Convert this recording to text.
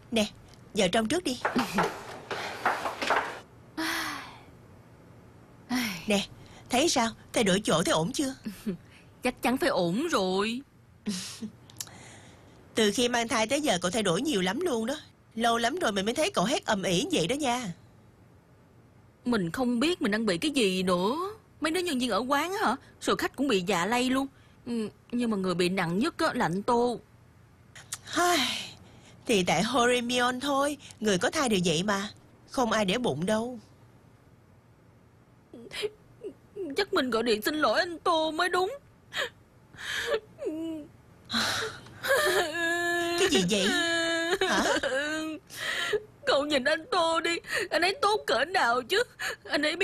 Nè, vào trong trước đi. Nè, thấy sao? Thay đổi chỗ thấy ổn chưa? Chắc chắn phải ổn rồi. Từ khi mang thai tới giờ cậu thay đổi nhiều lắm luôn đó. Lâu lắm rồi mình mới thấy cậu hét ầm ĩ vậy đó nha. Mình không biết mình đang bị cái gì nữa. Mấy đứa nhân viên ở quán á hả? Rồi khách cũng bị dạ lây luôn. Nhưng mà người bị nặng nhất á là anh Tô. Thì tại Horimion thôi. Người có thai đều vậy mà. Không ai để bụng đâu. Chắc mình gọi điện xin lỗi anh Tô mới đúng. Cái gì vậy? Hả? Cậu nhìn anh Tô đi. Anh ấy tốt cỡ nào chứ. Anh ấy